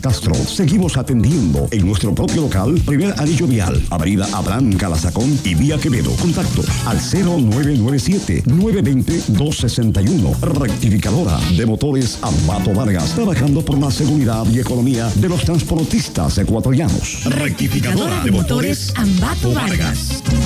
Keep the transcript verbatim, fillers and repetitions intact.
Castro. Seguimos atendiendo en nuestro propio local, primer anillo vial, avenida Abraham Calazacón y vía Quevedo. Contacto al cero nueve nueve siete, nueve dos cero, dos seis uno. Rectificadora de motores Ambato Vargas, trabajando por la seguridad y economía de los transportistas ecuatorianos. Rectificadora de motores Ambato Vargas.